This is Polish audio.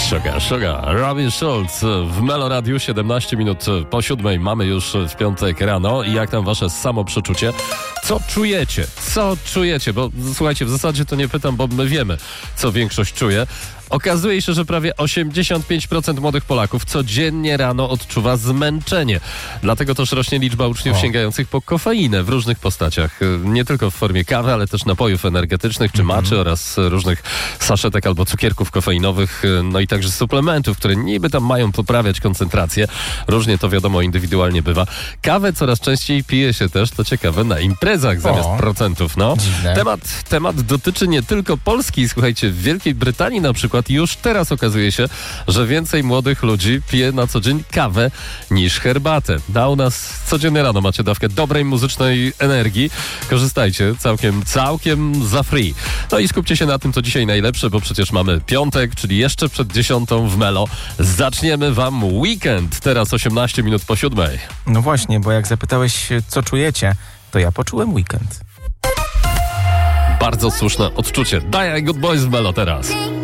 Sugar. Robin Schulz w Melo Radiu, 17 minut po 7. Mamy już w piątek rano. I jak tam wasze samoprzeczucie? Co czujecie? Bo słuchajcie, w zasadzie to nie pytam, bo my wiemy, co większość czuje. Okazuje się, że prawie 85% młodych Polaków codziennie rano odczuwa zmęczenie. Dlatego też rośnie liczba uczniów sięgających po kofeinę w różnych postaciach. Nie tylko w formie kawy, ale też napojów energetycznych czy matczy oraz różnych saszetek albo cukierków kofeinowych, no i także suplementów, które niby tam mają poprawiać koncentrację. Różnie to wiadomo indywidualnie bywa. Kawę coraz częściej pije się też, to ciekawe, na imprezach zamiast procentów. No. Temat dotyczy nie tylko Polski. Słuchajcie, w Wielkiej Brytanii na przykład już teraz okazuje się, że więcej młodych ludzi pije na co dzień kawę niż herbatę. A u nas codziennie rano macie dawkę dobrej muzycznej energii. Korzystajcie całkiem za free. No i skupcie się na tym, co dzisiaj najlepsze, bo przecież mamy piątek, czyli jeszcze przed 10 w Melo. Zaczniemy wam weekend. Teraz 18 minut po 7. No właśnie, bo jak zapytałeś, co czujecie, to ja poczułem weekend. Bardzo słuszne odczucie. Daj Good Boys w Melo teraz.